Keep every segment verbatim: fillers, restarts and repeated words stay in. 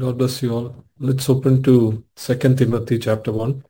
God bless you all. Let's open to Second Timothy chapter one.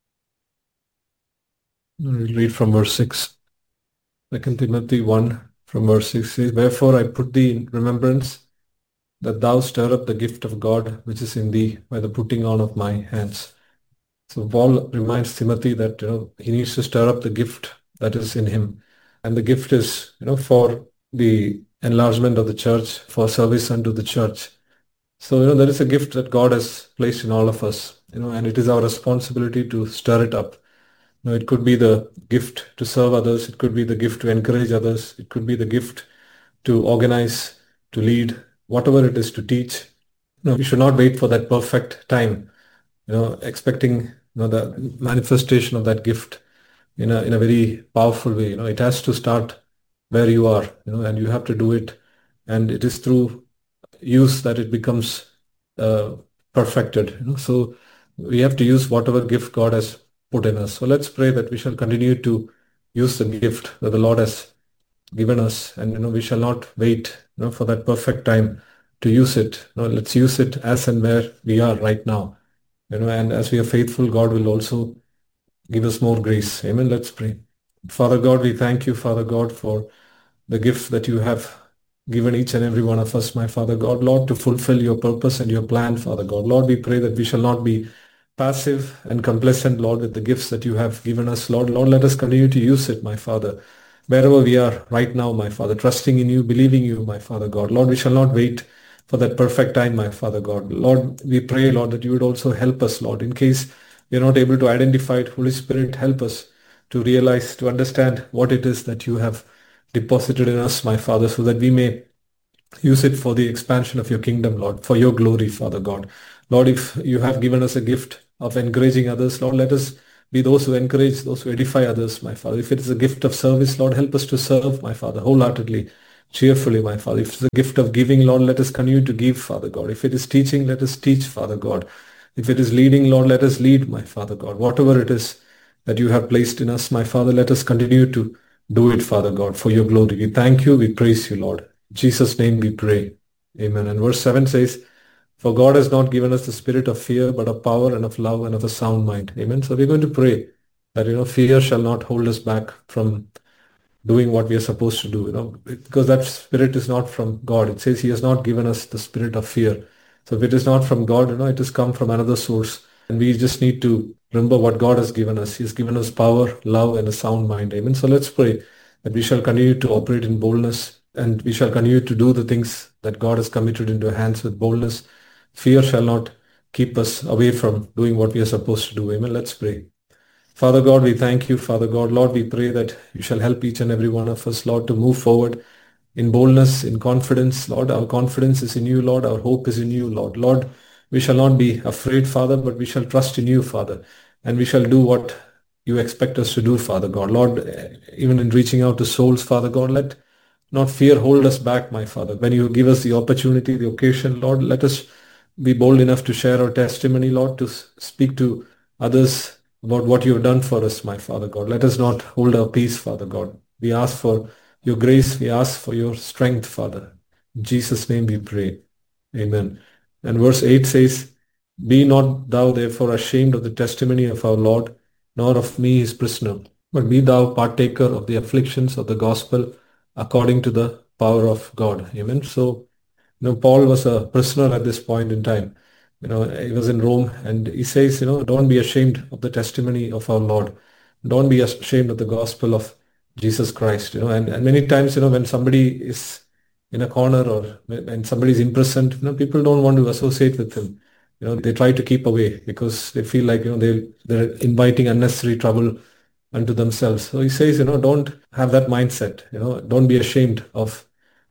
We'll read from verse six. Second Timothy one from verse six says, Wherefore I put thee in remembrance, that thou stir up the gift of God which is in thee by the putting on of my hands. So Paul reminds Timothy that you know he needs to stir up the gift that is in him. And the gift is you know for the enlargement of the church, for service unto the church. So, you know, there is a gift that God has placed in all of us, you know, and it is our responsibility to stir it up. You know, it could be the gift to serve others. It could be the gift to encourage others. It could be the gift to organize, to lead, whatever it is to teach. You know, we should not wait for that perfect time, you know, expecting, you know, the manifestation of that gift in a, in a very powerful way. You know, it has to start where you are, you know, and you have to do it. And it is through use that it becomes uh, perfected. You know? So we have to use whatever gift God has put in us. So let's pray that we shall continue to use the gift that the Lord has given us, and you know we shall not wait you know for that perfect time to use it. You know, let's use it as and where we are right now. You know, and as we are faithful, God will also give us more grace. Amen. Let's pray. Father God, we thank you, Father God, for the gift that you have given each and every one of us, my Father God, Lord, to fulfill your purpose and your plan, Father God. Lord, we pray that we shall not be passive and complacent, Lord, with the gifts that you have given us, Lord. Lord, let us continue to use it, my Father, wherever we are right now, my Father, trusting in you, believing you, my Father God. Lord, we shall not wait for that perfect time, my Father God. Lord, we pray, Lord, that you would also help us, Lord, in case we are not able to identify it. Holy Spirit, help us to realize, to understand what it is that you have deposited in us, my Father, so that we may use it for the expansion of your kingdom, Lord, for your glory, Father God. Lord, if you have given us a gift of encouraging others, Lord, let us be those who encourage, those who edify others, my Father. If it is a gift of service, Lord, help us to serve, my Father, wholeheartedly, cheerfully, my Father. If it's a gift of giving, Lord, let us continue to give, Father God. If it is teaching, let us teach, Father God. If it is leading, Lord, let us lead, my Father God. Whatever it is that you have placed in us, my Father, let us continue to do it, Father God, for your glory. We thank you, we praise you, Lord. In Jesus' name we pray. Amen. And verse seven says, For God has not given us the spirit of fear, but of power and of love and of a sound mind. Amen. So we're going to pray that, you know, fear shall not hold us back from doing what we are supposed to do, you know, because that spirit is not from God. It says he has not given us the spirit of fear. So if it is not from God, you know, it has come from another source. And we just need to remember what God has given us. He has given us power, love, and a sound mind. Amen. So let's pray that we shall continue to operate in boldness, and we shall continue to do the things that God has committed into our hands with boldness. Fear shall not keep us away from doing what we are supposed to do. Amen. Let's pray. Father God, we thank you, Father God. Lord, we pray that you shall help each and every one of us, Lord, to move forward in boldness, in confidence. Lord, our confidence is in you, Lord. Our hope is in you, Lord. Lord, we shall not be afraid, Father, but we shall trust in you, Father. And we shall do what you expect us to do, Father God. Lord, even in reaching out to souls, Father God, let not fear hold us back, my Father. When you give us the opportunity, the occasion, Lord, let us be bold enough to share our testimony, Lord, to speak to others about what you have done for us, my Father God. Let us not hold our peace, Father God. We ask for your grace. We ask for your strength, Father. In Jesus' name we pray. Amen. And verse eight says, Be not thou therefore ashamed of the testimony of our Lord, nor of me his prisoner, but be thou partaker of the afflictions of the gospel according to the power of God. Amen. So, you know, Paul was a prisoner at this point in time. You know, he was in Rome, and he says, you know, don't be ashamed of the testimony of our Lord. Don't be ashamed of the gospel of Jesus Christ. You know, and, and many times, you know, when somebody is in a corner or when somebody is imprisoned, you know, people don't want to associate with him. You know, they try to keep away because they feel like, you know, they they're inviting unnecessary trouble unto themselves. So he says, you know, don't have that mindset. You know, don't be ashamed of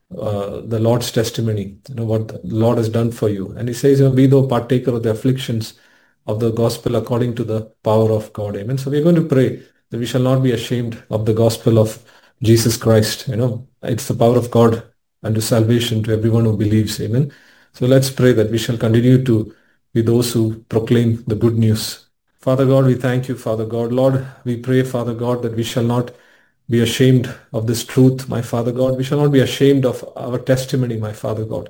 uh, the Lord's testimony, you know, what the Lord has done for you. And he says, you know, be thou partaker of the afflictions of the gospel according to the power of God. Amen. So we're going to pray that we shall not be ashamed of the gospel of Jesus Christ. You know, it's the power of God unto salvation to everyone who believes. Amen. So let's pray that we shall continue to be those who proclaim the good news. Father God, we thank you, Father God. Lord, we pray, Father God, that we shall not be ashamed of this truth, my Father God. We shall not be ashamed of our testimony, my Father God.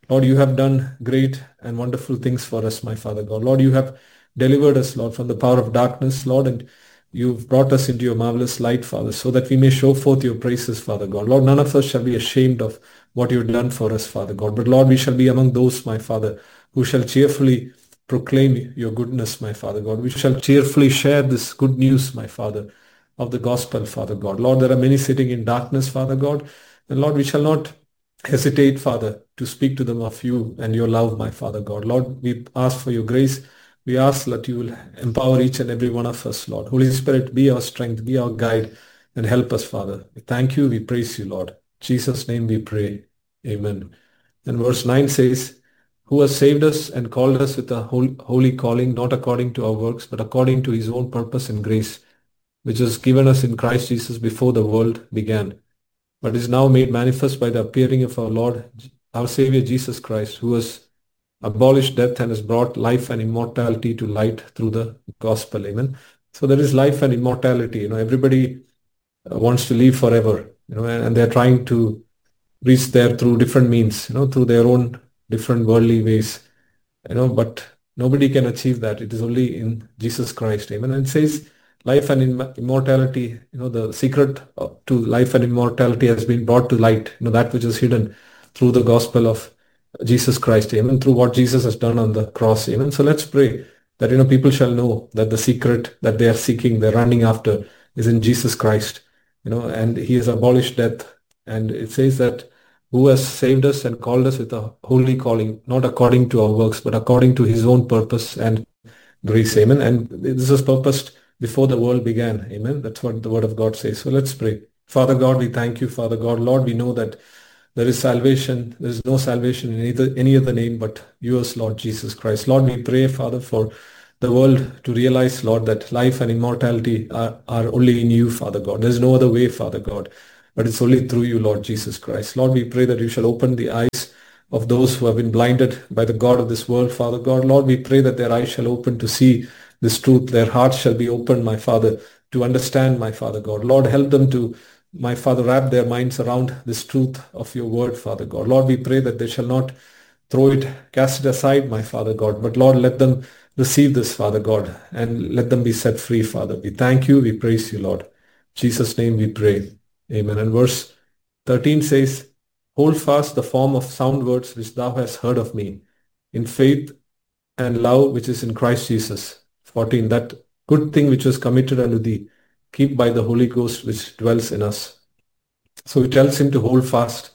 Lord, you have done great and wonderful things for us, my Father God. Lord, you have delivered us, Lord, from the power of darkness, Lord, and you've brought us into your marvelous light, Father, so that we may show forth your praises, Father God. Lord, none of us shall be ashamed of what you've done for us, Father God. But Lord, we shall be among those, my Father, who shall cheerfully proclaim your goodness, my Father God. We shall cheerfully share this good news, my Father, of the gospel, Father God. Lord, there are many sitting in darkness, Father God. And Lord, we shall not hesitate, Father, to speak to them of you and your love, my Father God. Lord, we ask for your grace. We ask that you will empower each and every one of us, Lord. Holy Spirit, be our strength, be our guide, and help us, Father. We thank you, we praise you, Lord. In Jesus' name we pray. Amen. And verse nine says, who has saved us and called us with a holy calling, not according to our works, but according to his own purpose and grace, which was given us in Christ Jesus before the world began, but is now made manifest by the appearing of our Lord, our Savior Jesus Christ, who has abolished death and has brought life and immortality to light through the gospel. Amen. So there is life and immortality. You know, everybody wants to live forever, you know, and, and they're trying to reach there through different means, you know, through their own different worldly ways, you know, but nobody can achieve that. It is only in Jesus Christ. Amen. And it says life and immortality, you know, the secret to life and immortality has been brought to light, you know, that which is hidden through the gospel of Jesus Christ, amen, through what Jesus has done on the cross, amen. So let's pray that, you know, people shall know that the secret that they are seeking, they're running after, is in Jesus Christ, you know, and he has abolished death. And it says that who has saved us and called us with a holy calling, not according to our works, but according to his own purpose and grace, amen. And this was purposed before the world began, amen. That's what the word of God says. So let's pray. Father God, we thank you, Father God. Lord, we know that there is salvation. There is no salvation in either, any other name but yours, Lord Jesus Christ. Lord, we pray, Father, for the world to realize, Lord, that life and immortality are, are only in you, Father God. There's no other way, Father God, but it's only through you, Lord Jesus Christ. Lord, we pray that you shall open the eyes of those who have been blinded by the God of this world, Father God. Lord, we pray that their eyes shall open to see this truth. Their hearts shall be opened, my Father, to understand, my Father God. Lord, help them to, my Father, wrap their minds around this truth of your word, Father God. Lord, we pray that they shall not throw it, cast it aside, my Father God, but Lord, let them receive this, Father God, and let them be set free, Father. We thank you, we praise you, Lord. In Jesus' name we pray. Amen. And verse thirteen says, hold fast the form of sound words which thou hast heard of me, in faith and love which is in Christ Jesus. fourteen, that good thing which was committed unto thee, keep by the Holy Ghost which dwells in us. So he tells him to hold fast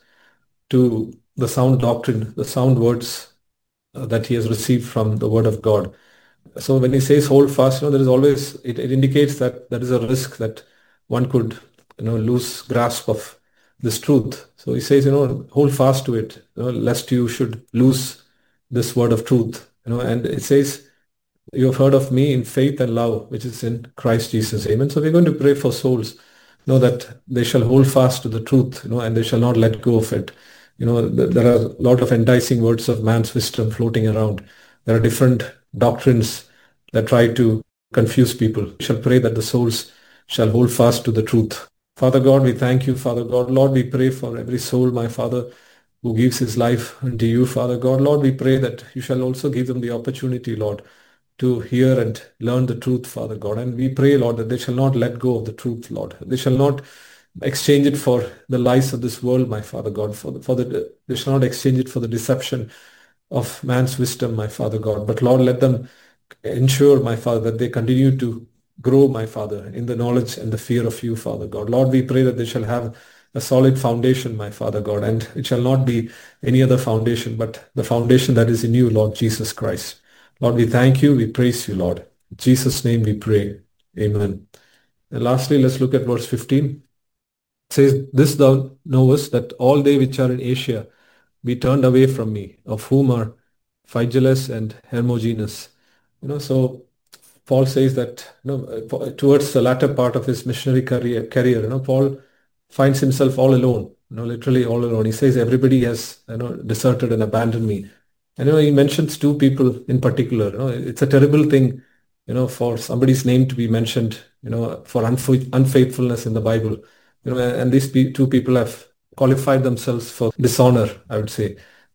to the sound doctrine, the sound words uh, that he has received from the word of God. So when he says hold fast, you know, there is always, it, it indicates that there is a risk that one could, you know, lose grasp of this truth. So he says, you know, hold fast to it, you know, lest you should lose this word of truth, you know, and it says, you have heard of me in faith and love, which is in Christ Jesus. Amen. So we're going to pray for souls, you know, that they shall hold fast to the truth, you know, and they shall not let go of it. You know, there are a lot of enticing words of man's wisdom floating around. There are different doctrines that try to confuse people. We shall pray that the souls shall hold fast to the truth. Father God, we thank you, Father God. Lord, we pray for every soul, my Father, who gives his life unto you, Father God. Lord, we pray that you shall also give them the opportunity, Lord, to hear and learn the truth, Father God. And we pray, Lord, that they shall not let go of the truth, Lord. They shall not exchange it for the lies of this world, my Father God. For the, for the, they shall not exchange it for the deception of man's wisdom, my Father God. But Lord, let them ensure, my Father, that they continue to grow, my Father, in the knowledge and the fear of you, Father God. Lord, we pray that they shall have a solid foundation, my Father God, and it shall not be any other foundation, but the foundation that is in you, Lord Jesus Christ. Lord, we thank you, we praise you, Lord. In Jesus' name we pray. Amen. And lastly, let's look at verse fifteen. It says, this thou knowest, that all they which are in Asia be turned away from me, of whom are Phygelus and Hermogenes. You know, so Paul says that, you know, towards the latter part of his missionary career, career, you know, Paul finds himself all alone, you know, literally all alone. He says, everybody has, you know, deserted and abandoned me. And, you know, he mentions two people in particular. You know, it's a terrible thing, you know, for somebody's name to be mentioned, you know, for unf- unfaithfulness in the Bible. You know, and these two people have qualified themselves for dishonor, I would say.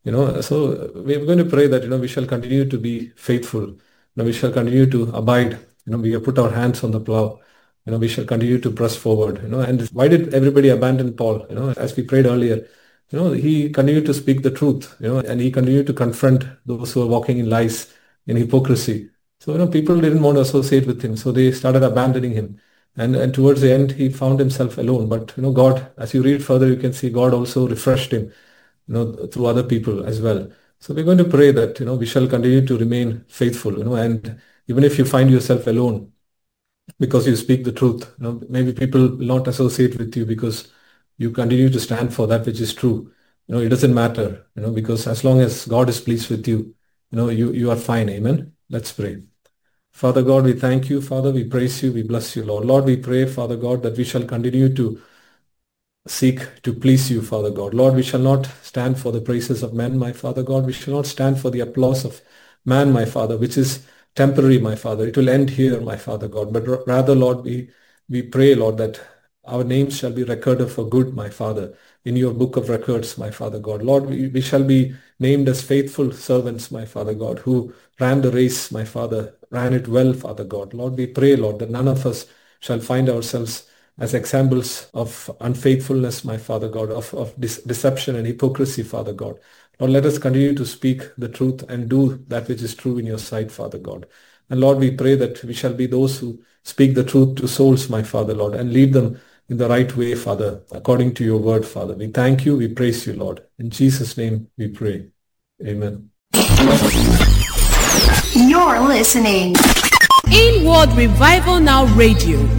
You know, so we're going to pray that, you know, we shall continue to be faithful. You know, we shall continue to abide. You know, we have put our hands on the plow. You know, we shall continue to press forward. You know, and why did everybody abandon Paul? You know, as we prayed earlier, you know, he continued to speak the truth, you know, and he continued to confront those who are walking in lies, in hypocrisy. So, you know, people didn't want to associate with him. So they started abandoning him. And, and towards the end, he found himself alone. But, you know, God, as you read further, you can see God also refreshed him, you know, through other people as well. So we're going to pray that, you know, we shall continue to remain faithful, you know, and even if you find yourself alone because you speak the truth, you know, maybe people will not associate with you because you continue to stand for that which is true. You know, it doesn't matter, you know, because as long as God is pleased with you, you know, you, you are fine. Amen. Let's pray. Father God, we thank you. Father, we praise you. We bless you, Lord. Lord, we pray, Father God, that we shall continue to seek to please you, Father God. Lord, we shall not stand for the praises of men, my Father God. We shall not stand for the applause of man, my Father, which is temporary, my Father. It will end here, my Father God. But r- rather, Lord, we, we pray, Lord, that our names shall be recorded for good, my Father, in your book of records, my Father God. Lord, we, we shall be named as faithful servants, my Father God, who ran the race, my Father, ran it well, Father God. Lord, we pray, Lord, that none of us shall find ourselves as examples of unfaithfulness, my Father God, of, of dis- deception and hypocrisy, Father God. Lord, let us continue to speak the truth and do that which is true in your sight, Father God. And Lord, we pray that we shall be those who speak the truth to souls, my Father, Lord, and lead them in the right way, Father, according to your word, Father. We thank you, we praise you, Lord. In Jesus' name we pray. Amen. You're listening. Inward Revival Now Radio.